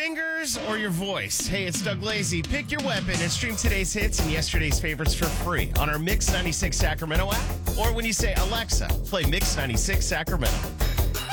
fingers or your voice? Hey, it's Doug Lazy. Pick your weapon and stream today's hits and yesterday's favorites for free on our Mix 96 Sacramento app. Or when you say, Alexa, play Mix 96 Sacramento.